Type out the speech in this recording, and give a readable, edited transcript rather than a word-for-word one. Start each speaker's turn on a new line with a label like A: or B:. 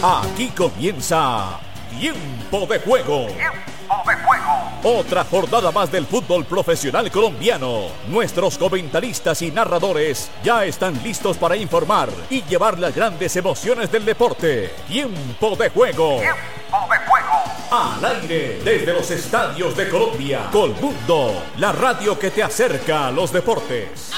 A: Aquí comienza Tiempo de Juego. Otra jornada más del fútbol profesional colombiano. Nuestros comentaristas y narradores ya están listos para informar y llevar las grandes emociones del deporte. Tiempo de Juego. Al aire desde los estadios de Colombia. Colmundo, la radio que te acerca a los deportes.